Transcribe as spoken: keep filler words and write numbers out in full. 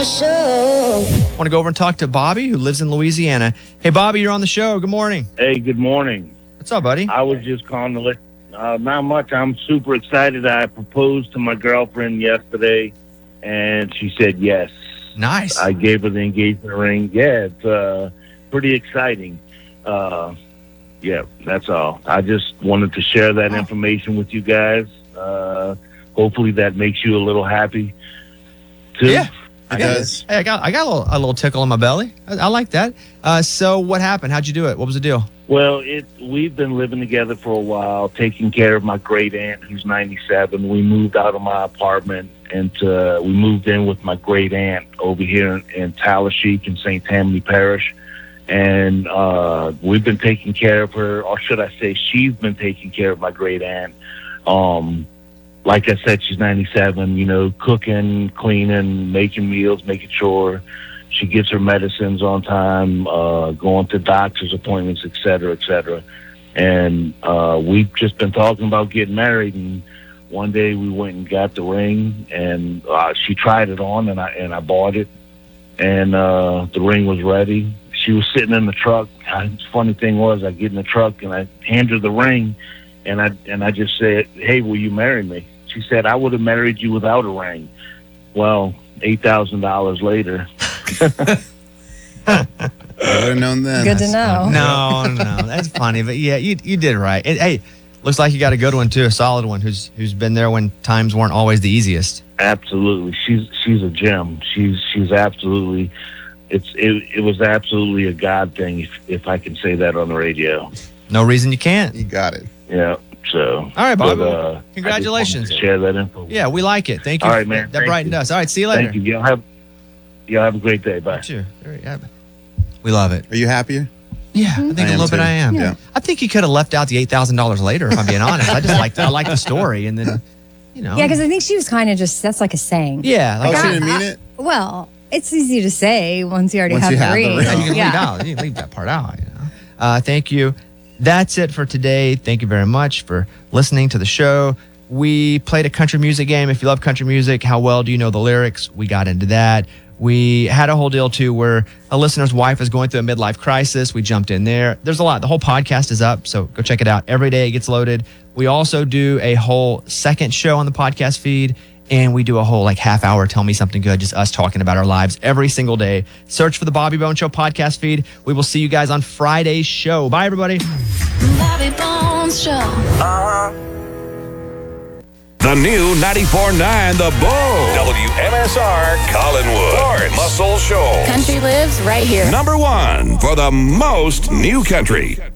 Show. I want to go over and talk to Bobby, who lives in Louisiana. Hey, Bobby, you're on the show. Good morning. Hey, good morning. What's up, buddy? I was just calling to let, uh, not much. I'm super excited. I proposed to my girlfriend yesterday, and she said yes. Nice. I gave her the engagement ring. Yeah, it's uh, pretty exciting. Uh, yeah, that's all. I just wanted to share that Wow. information with you guys. Uh, hopefully that makes you a little happy, too. Yeah. It does. Hey, I got I got a little, a little tickle in my belly. I, I like that. Uh, so what happened? How'd you do it? What was the deal? Well, it we've been living together for a while, taking care of my great aunt who's ninety-seven. We moved out of my apartment and uh, we moved in with my great aunt over here in, in Tallahassee in Saint Tammany Parish. And uh, we've been taking care of her, or should I say she's been taking care of my great aunt. Um, like I said, she's ninety-seven, you know, cooking, cleaning, making meals, making sure she gets her medicines on time, uh, going to doctor's appointments, et cetera, et cetera. And uh, we've just been talking about getting married. And one day we went and got the ring, and uh, she tried it on, and I and I bought it, and uh, the ring was ready. She was sitting in the truck. The funny thing was, I get in the truck and I hand her the ring, and I and I just said, "Hey, will you marry me?" She said, "I would have married you without a ring." Well, eight thousand dollars later. I would have known then. Good to know. No, no, that's funny, but yeah, you you did right. And, hey, looks like you got a good one too, a solid one who's who's been there when times weren't always the easiest. Absolutely, she's she's a gem. She's she's absolutely. It's it, it was absolutely a God thing, if if I can say that on the radio. No reason you can't. You got it. Yeah. So. All right, Bob. but, uh, Congratulations. I just wanted to share that info. Yeah, we like it. Thank you. All right, man. That Thank brightened you. us. All right, see you later. Thank you. Y'all have y'all have a great day. Bye. Sure. Yeah. We love it. Are you happier? Yeah, I think I a am little bit too. I am. Yeah. I think he could have left out the eight thousand dollars later, if I'm being honest. I just like I like the story, and then, you know. Yeah, because I think she was kind of just, that's like a saying. Yeah. Oh, Like, she I- didn't mean I- it? Well, it's easy to say once you already Once have you the have the ring. ring. yeah, you can leave Yeah. out. You can leave that part out. You know. Uh, thank you. That's it for today. Thank you very much for listening to the show. We played a country music game. If you love country music, how well do you know the lyrics? We got into that. We had a whole deal too where a listener's wife is going through a midlife crisis. We jumped in there. There's a lot. The whole podcast is up, so go check it out. Every day it gets loaded. We also do a whole second show on the podcast feed, and we do a whole like half hour Tell Me Something Good, just us talking about our lives every single day. Search for the Bobby Bones Show podcast feed. We will see you guys on Friday's show. Bye, everybody. Bobby Bones Show. The new ninety-four point nine The Bull. W M S R Collinwood. Lawrence Muscle Shoals. Country lives right here. Number one for the most new country.